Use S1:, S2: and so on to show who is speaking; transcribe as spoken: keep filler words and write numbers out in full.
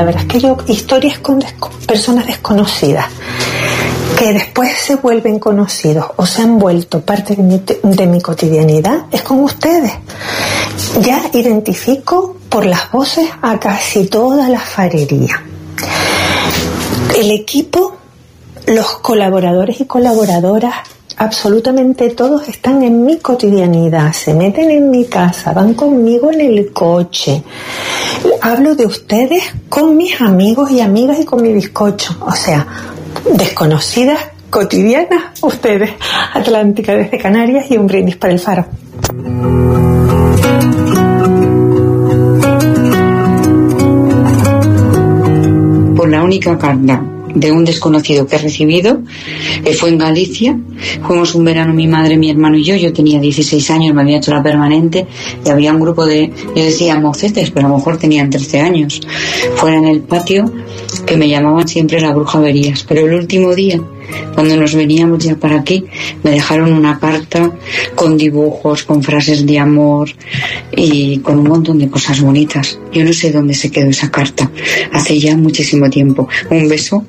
S1: la verdad es que yo, historias con desco- personas desconocidas, que después se vuelven conocidos o se han vuelto parte de mi, de mi cotidianidad, es con ustedes. Ya identifico por las voces a casi toda la farería. El equipo, los colaboradores y colaboradoras, absolutamente todos están en mi cotidianidad, se meten en mi casa, van conmigo en el coche. Hablo de ustedes con mis amigos y amigas y con mi bizcocho. O sea, desconocidas, cotidianas, ustedes. Atlántica desde Canarias y un brindis para el Faro.
S2: Por la única carta de un desconocido que he recibido, eh, fue en Galicia. Fuimos un verano mi madre, mi hermano y yo. Yo tenía dieciséis años, me había hecho la permanente y había un grupo de, yo decía mocetes, pero a lo mejor tenían trece años, fuera en el patio, que me llamaban siempre la bruja Averías. Pero el último día, cuando nos veníamos ya para aquí, me dejaron una carta con dibujos, con frases de amor y con un montón de cosas bonitas. Yo no sé dónde se quedó esa carta, hace ya muchísimo tiempo. Un beso